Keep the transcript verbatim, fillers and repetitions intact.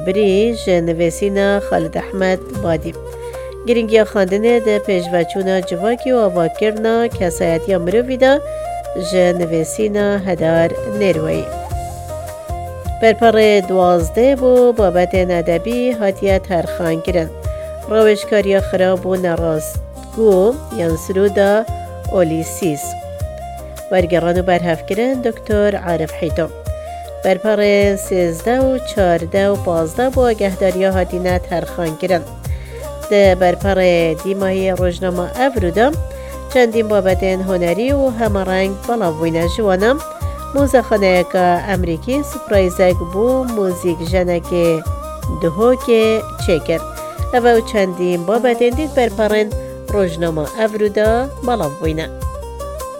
بری جنویسینا خالد احمد بادی گرینگیا خواندنه ده پیشوچونا جواکی و آواکرنا کسایتی مروی ده جنویسینا هدار نروی. برپر دوازده بو بابت ندبی هاتیه ترخان کرن. روشکاری خراب و نراستگو ینسرودا اولیسیس. برگرانو برهف کرن دکتر عارف حیتو. برپر سیزده و چارده و پازده بو اگهداری هاتینه ترخان کرن. ده برپر دیماهی روزنامه افرودا چندین بابتین هنری و همرنگ بلاوین جوانم موزخانه که امریکی سپرایزک بو موزیک جنک دهو که چکر او چندین بابتین دید برپرن روزنامه افرودا بلاوینه